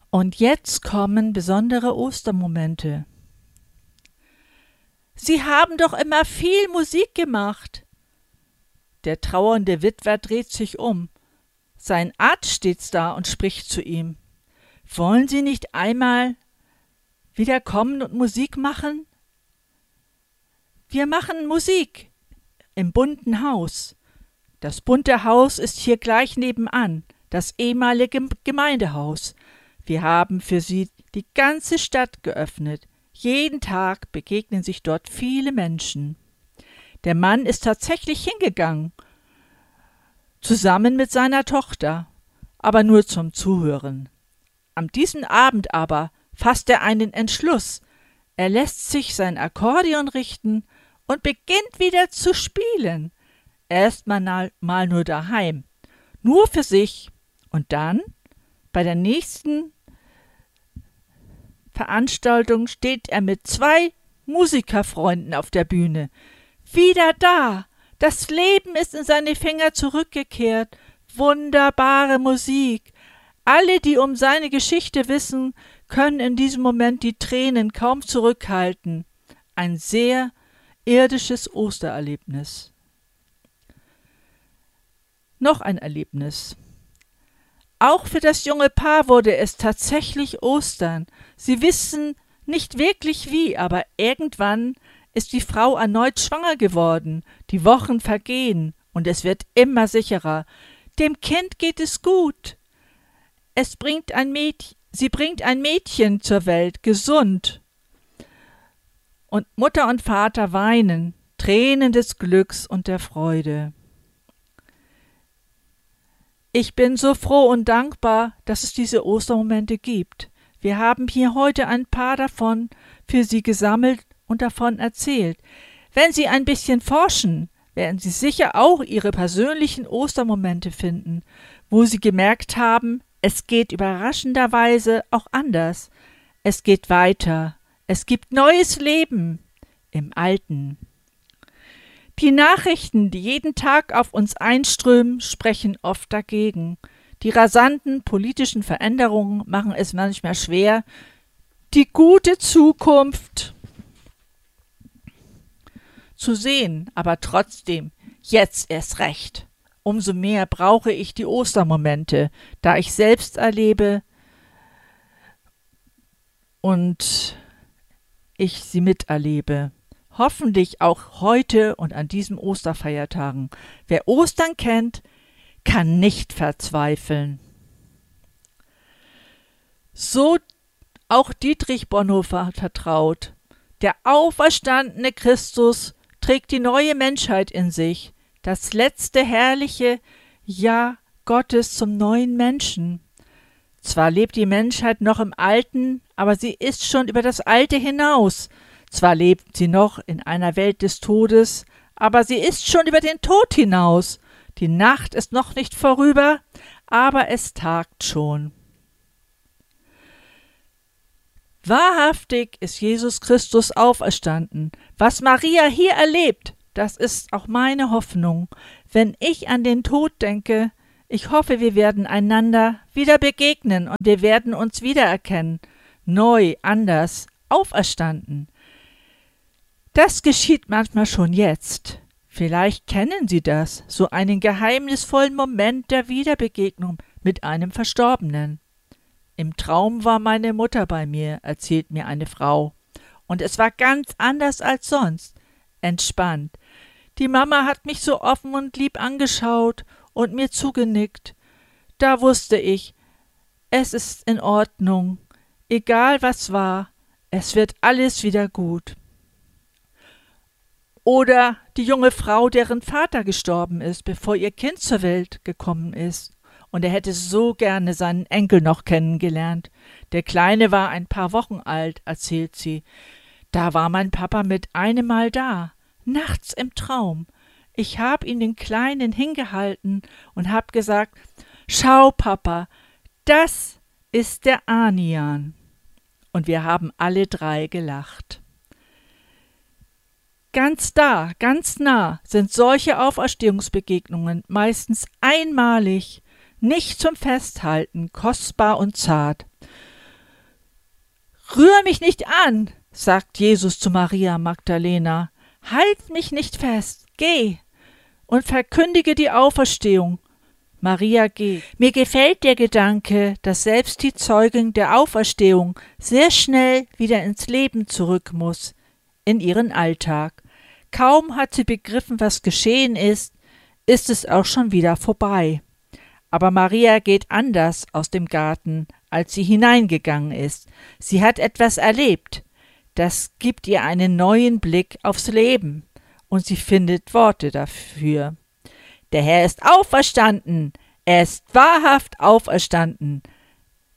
Und jetzt kommen besondere Ostermomente. Sie haben doch immer viel Musik gemacht. Der trauernde Witwer dreht sich um. Sein Arzt steht da und spricht zu ihm. Wollen Sie nicht einmal wieder kommen und Musik machen? Wir machen Musik im bunten Haus. Das bunte Haus ist hier gleich nebenan, das ehemalige Gemeindehaus. Wir haben für Sie die ganze Stadt geöffnet. Jeden Tag begegnen sich dort viele Menschen. Der Mann ist tatsächlich hingegangen, zusammen mit seiner Tochter, aber nur zum Zuhören. An diesem Abend aber fasst er einen Entschluss. Er lässt sich sein Akkordeon richten und beginnt wieder zu spielen. Erst mal nur daheim, nur für sich. Und dann, bei der nächsten Veranstaltung, steht er mit 2 Musikerfreunden auf der Bühne. Wieder da! Das Leben ist in seine Finger zurückgekehrt. Wunderbare Musik. Alle, die um seine Geschichte wissen, können in diesem Moment die Tränen kaum zurückhalten. Ein sehr irdisches Ostererlebnis. Noch ein Erlebnis. Auch für das junge Paar wurde es tatsächlich Ostern. Sie wissen nicht wirklich wie, aber irgendwann ist die Frau erneut schwanger geworden. Die Wochen vergehen und es wird immer sicherer. Dem Kind geht es gut. Sie bringt ein Mädchen zur Welt, gesund. Und Mutter und Vater weinen, Tränen des Glücks und der Freude. Ich bin so froh und dankbar, dass es diese Ostermomente gibt. Wir haben hier heute ein paar davon für Sie gesammelt und davon erzählt. Wenn Sie ein bisschen forschen, werden Sie sicher auch Ihre persönlichen Ostermomente finden, wo Sie gemerkt haben, es geht überraschenderweise auch anders. Es geht weiter. Es gibt neues Leben im Alten. Die Nachrichten, die jeden Tag auf uns einströmen, sprechen oft dagegen. Die rasanten politischen Veränderungen machen es manchmal schwer, die gute Zukunft zu sehen, aber trotzdem, jetzt erst recht. Umso mehr brauche ich die Ostermomente, da ich selbst erlebe und ich sie miterlebe. Hoffentlich auch heute und an diesem Osterfeiertagen. Wer Ostern kennt, kann nicht verzweifeln. So auch Dietrich Bonhoeffer vertraut. Der auferstandene Christus trägt die neue Menschheit in sich, das letzte herrliche Ja Gottes zum neuen Menschen. Zwar lebt die Menschheit noch im Alten, aber sie ist schon über das Alte hinaus. Zwar lebt sie noch in einer Welt des Todes, aber sie ist schon über den Tod hinaus. Die Nacht ist noch nicht vorüber, aber es tagt schon. Wahrhaftig ist Jesus Christus auferstanden. Was Maria hier erlebt, das ist auch meine Hoffnung. Wenn ich an den Tod denke, ich hoffe, wir werden einander wieder begegnen und wir werden uns wiedererkennen. Neu, anders, auferstanden. Das geschieht manchmal schon jetzt. Vielleicht kennen Sie das, so einen geheimnisvollen Moment der Wiederbegegnung mit einem Verstorbenen. Im Traum war meine Mutter bei mir, erzählt mir eine Frau. Und es war ganz anders als sonst, entspannt. Die Mama hat mich so offen und lieb angeschaut und mir zugenickt. Da wusste ich, es ist in Ordnung, egal was war, es wird alles wieder gut. Oder die junge Frau, deren Vater gestorben ist, bevor ihr Kind zur Welt gekommen ist. Und er hätte so gerne seinen Enkel noch kennengelernt. Der Kleine war ein paar Wochen alt, erzählt sie. Da war mein Papa mit einem Mal da, nachts im Traum. Ich hab ihn den Kleinen hingehalten und hab gesagt, schau, Papa, das ist der Anian. Und wir haben alle 3 gelacht. Ganz nah sind solche Auferstehungsbegegnungen meistens einmalig, nicht zum Festhalten, kostbar und zart. Rühr mich nicht an, sagt Jesus zu Maria Magdalena. Halt mich nicht fest, geh und verkündige die Auferstehung. Maria geht. Mir gefällt der Gedanke, dass selbst die Zeugin der Auferstehung sehr schnell wieder ins Leben zurück muss, in ihren Alltag. Kaum hat sie begriffen, was geschehen ist es auch schon wieder vorbei. Aber Maria geht anders aus dem Garten, als sie hineingegangen ist. Sie hat etwas erlebt. Das gibt ihr einen neuen Blick aufs Leben. Und sie findet Worte dafür. Der Herr ist auferstanden. Er ist wahrhaft auferstanden.